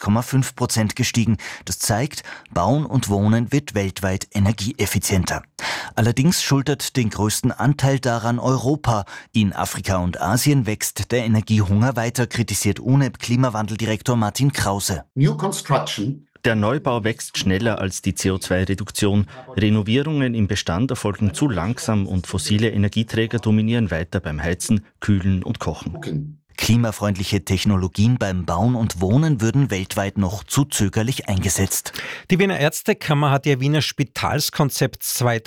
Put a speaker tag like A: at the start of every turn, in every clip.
A: 6,5% gestiegen. Das zeigt, Bauen und Wohnen wird weltweit energieeffizienter. Allerdings schultert den größten Anteil daran Europa. In Afrika und Asien wächst der Energiehunger weiter, kritisiert UNEP-Klimawandeldirektor Martin Krause.
B: New construction.
C: Der Neubau wächst schneller als die CO2-Reduktion. Renovierungen im Bestand erfolgen zu langsam und fossile Energieträger dominieren weiter beim Heizen, Kühlen und Kochen.
A: Klimafreundliche Technologien beim Bauen und Wohnen würden weltweit noch zu zögerlich eingesetzt.
D: Die Wiener Ärztekammer hat ihr Wiener Spitalskonzept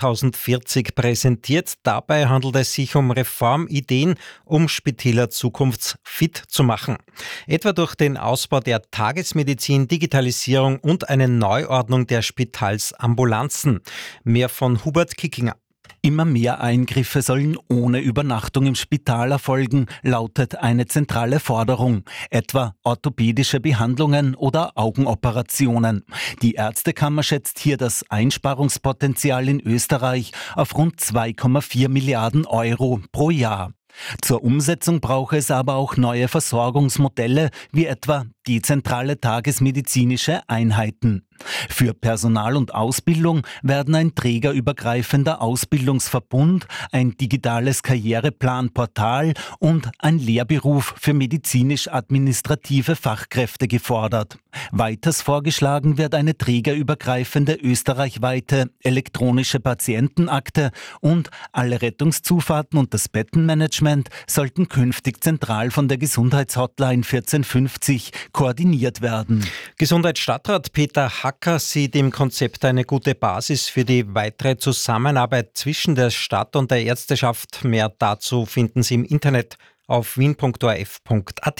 D: 2040 präsentiert. Dabei handelt es sich um Reformideen, um Spitäler zukunftsfit zu machen. Etwa durch den Ausbau der Tagesmedizin, Digitalisierung und eine Neuordnung der Spitalsambulanzen. Mehr von Hubert Kickinger.
E: Immer mehr Eingriffe sollen ohne Übernachtung im Spital erfolgen, lautet eine zentrale Forderung, etwa orthopädische Behandlungen oder Augenoperationen. Die Ärztekammer schätzt hier das Einsparungspotenzial in Österreich auf rund 2,4 Milliarden Euro pro Jahr. Zur Umsetzung brauche es aber auch neue Versorgungsmodelle, wie etwa dezentrale tagesmedizinische Einheiten. Für Personal und Ausbildung werden ein trägerübergreifender Ausbildungsverbund, ein digitales Karriereplanportal und ein Lehrberuf für medizinisch-administrative Fachkräfte gefordert. Weiters vorgeschlagen wird eine trägerübergreifende österreichweite elektronische Patientenakte und alle Rettungszufahrten und das Bettenmanagement sollten künftig zentral von der Gesundheitshotline 1450 koordiniert werden.
D: Gesundheitsstadtrat Peter Hacker sieht im Konzept eine gute Basis für die weitere Zusammenarbeit zwischen der Stadt und der Ärzteschaft. Mehr dazu finden Sie im Internet auf wien.orf.at.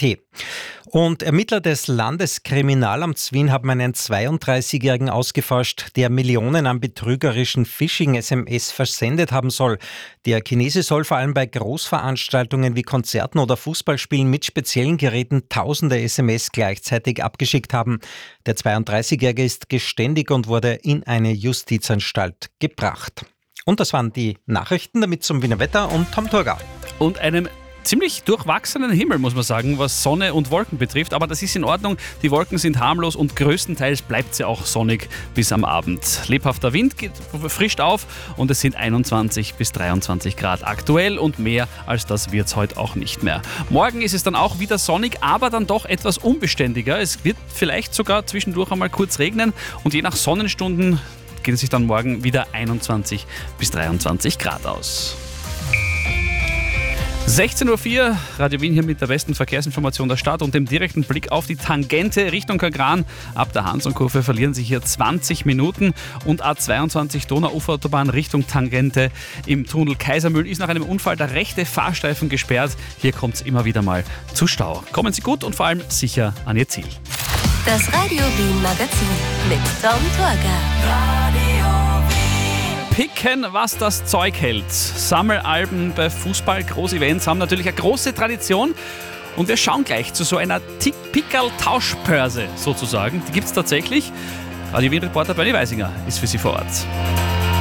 D: Und Ermittler des Landeskriminalamts Wien haben einen 32-Jährigen ausgeforscht, der Millionen an betrügerischen Phishing-SMS versendet haben soll. Der Chinese soll vor allem bei Großveranstaltungen wie Konzerten oder Fußballspielen mit speziellen Geräten tausende SMS gleichzeitig abgeschickt haben. Der 32-Jährige ist geständig und wurde in eine Justizanstalt gebracht. Und das waren die Nachrichten, damit zum Wiener Wetter und Tom Thurgau.
F: Und einem ziemlich durchwachsenen Himmel, muss man sagen, was Sonne und Wolken betrifft. Aber das ist in Ordnung. Die Wolken sind harmlos und größtenteils bleibt es ja auch sonnig bis am Abend. Lebhafter Wind frischt auf und es sind 21 bis 23 Grad aktuell und mehr als das wird es heute auch nicht mehr. Morgen ist es dann auch wieder sonnig, aber dann doch etwas unbeständiger. Es wird vielleicht sogar zwischendurch einmal kurz regnen und je nach Sonnenstunden geht es sich dann morgen wieder 21 bis 23 Grad aus. 16.04 Uhr, Radio Wien hier mit der besten Verkehrsinformation der Stadt und dem direkten Blick auf die Tangente Richtung Kagran. Ab der Hansonkurve verlieren sich hier 20 Minuten und A22 Donauuferautobahn Richtung Tangente im Tunnel Kaisermühl ist nach einem Unfall der rechte Fahrstreifen gesperrt. Hier kommt es immer wieder mal zu Stau. Kommen Sie gut und vor allem sicher an Ihr Ziel.
G: Das Radio Wien Magazin mit Tom Thurgau.
F: Picken, was das Zeug hält. Sammelalben bei Fußball, Großevents haben natürlich eine große Tradition. Und wir schauen gleich zu so einer Pickerl-Tauschbörse sozusagen. Die gibt es tatsächlich. Radio Wien-Reporter Bernie Weisinger ist für Sie vor Ort.